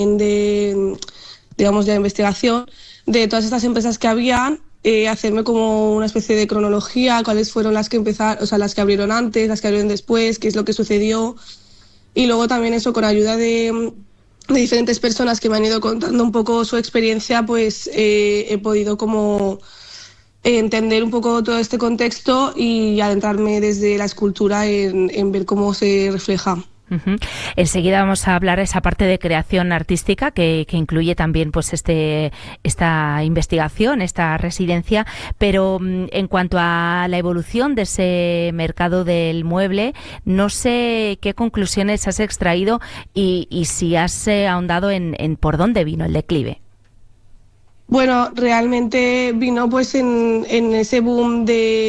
de, digamos, de investigación de todas estas empresas que habían, hacerme como una especie de cronología, cuáles fueron las que empezaron, o sea, las que abrieron antes, las que abrieron después, qué es lo que sucedió. Y luego también eso, con ayuda de diferentes personas que me han ido contando un poco su experiencia, pues he podido como entender un poco todo este contexto y adentrarme desde la escultura en ver cómo se refleja. Uh-huh. Enseguida vamos a hablar de esa parte de creación artística que incluye también pues esta investigación, esta residencia, pero en cuanto a la evolución de ese mercado del mueble, no sé qué conclusiones has extraído y si has ahondado en por dónde vino el declive. Bueno, realmente vino pues en ese boom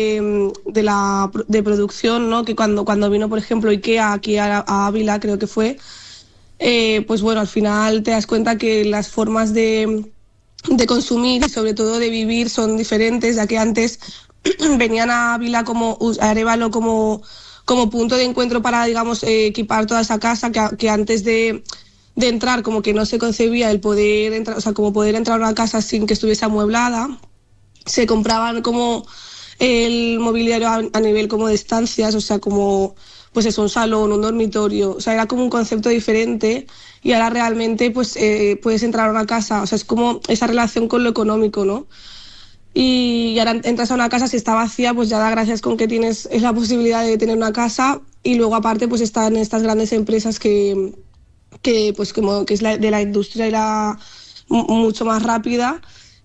de producción, ¿no? Que cuando vino, por ejemplo, IKEA aquí a Ávila, creo que fue, pues bueno, al final te das cuenta que las formas de consumir y sobre todo de vivir son diferentes, ya que antes venían a Ávila a Arévalo como punto de encuentro para, digamos, equipar toda esa casa que antes de entrar, como que no se concebía el poder entrar, o sea, como poder entrar a una casa sin que estuviese amueblada. Se compraban como el mobiliario a nivel como de estancias, o sea, como pues es un salón, un dormitorio, o sea, era como un concepto diferente y ahora realmente pues puedes entrar a una casa, o sea, es como esa relación con lo económico, ¿no? Y ahora entras a una casa, si está vacía, pues ya da gracias con que tienes la posibilidad de tener una casa y luego aparte pues están estas grandes empresas que pues como que es de la industria mucho más rápida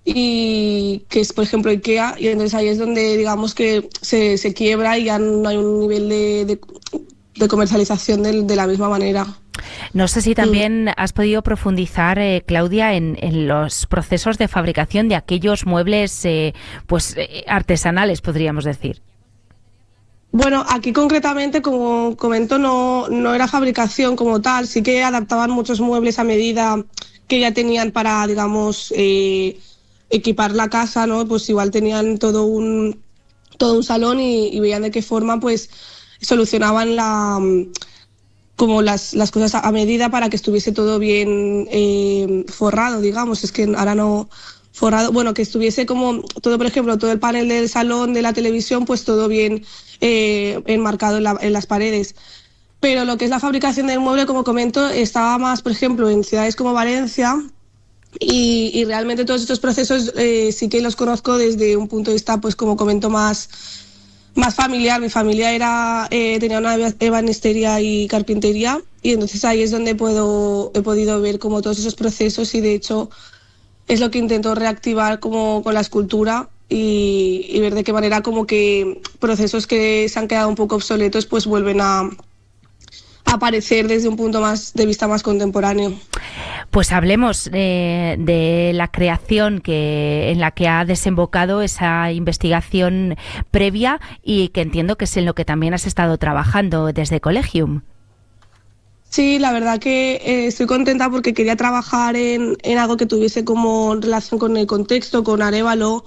y que es por ejemplo IKEA y entonces ahí es donde digamos que se quiebra y ya no hay un nivel de comercialización de la misma manera. No sé si también has podido profundizar, Claudia, en los procesos de fabricación de aquellos muebles artesanales, podríamos decir. Bueno, aquí concretamente, como comento, no era fabricación como tal, sí que adaptaban muchos muebles a medida que ya tenían para, digamos, equipar la casa, ¿no? Pues igual tenían todo un salón y veían de qué forma, pues, solucionaban como las cosas a medida para que estuviese todo bien forrado, digamos, es que ahora no forrado, bueno, que estuviese como todo, por ejemplo, todo el panel del salón, de la televisión, pues todo bien enmarcado en las paredes. Pero lo que es la fabricación del mueble, como comento, estaba más, por ejemplo, en ciudades como Valencia y realmente todos estos procesos sí que los conozco desde un punto de vista, pues como comento, más familiar. Mi familia tenía una ebanistería y carpintería y entonces ahí es donde he podido ver como todos esos procesos y de hecho es lo que intento reactivar como con la escultura y ver de qué manera como que procesos que se han quedado un poco obsoletos pues vuelven a aparecer desde un punto más de vista más contemporáneo. Pues hablemos de la creación en la que ha desembocado esa investigación previa y que entiendo que es en lo que también has estado trabajando desde Collegium. Sí, la verdad que estoy contenta porque quería trabajar en algo que tuviese como relación con el contexto, con Arévalo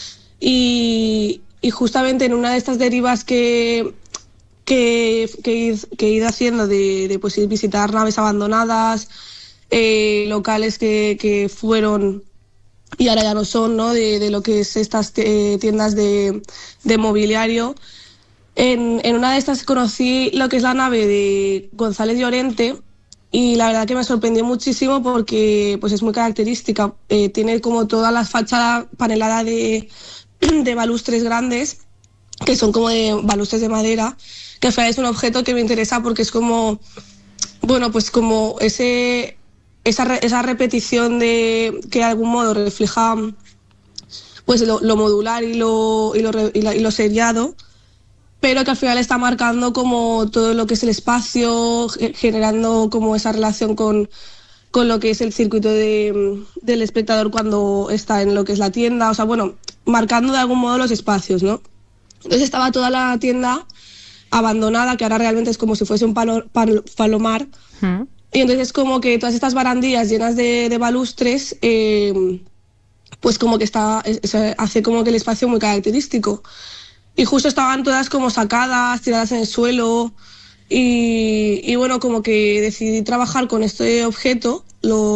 y justamente en una de estas derivas que he ido haciendo de pues, ir visitar naves abandonadas, locales que fueron y ahora ya no son, ¿no? De lo que es estas tiendas de mobiliario. En una de estas conocí lo que es la nave de González Llorente y la verdad que me sorprendió muchísimo porque pues es muy característica. Tiene como toda la fachada panelada de balustres grandes, que son como de balustres de madera, que al final es un objeto que me interesa porque es como, bueno, pues como esa repetición que de algún modo refleja pues lo modular y lo seriado, pero que al final está marcando como todo lo que es el espacio, generando como esa relación con lo que es el circuito del espectador cuando está en lo que es la tienda, o sea, bueno, marcando de algún modo los espacios, ¿no? Entonces estaba toda la tienda abandonada, que ahora realmente es como si fuese un palomar, y entonces como que todas estas barandillas llenas de balustres, pues como que hace como que el espacio muy característico. Y justo estaban todas como sacadas, tiradas en el suelo. Y bueno, como que decidí trabajar con este objeto,